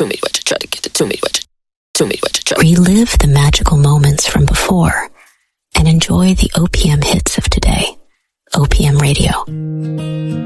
to me, what you try to get it to me, what you try. Relive the magical moments from before and enjoy the OPM hits of today. OPM Radio.